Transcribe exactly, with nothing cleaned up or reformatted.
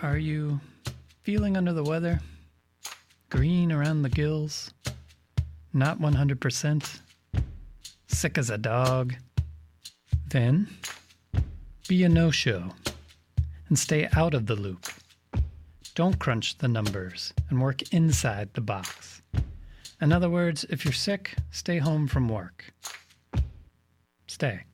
Are you feeling under the weather? Green around the gills? Not one hundred percent? Sick as a dog? Then be a no-show and stay out of the loop. Don't crunch the numbers and work inside the box. In other words, if you're sick, stay home from work. Stay.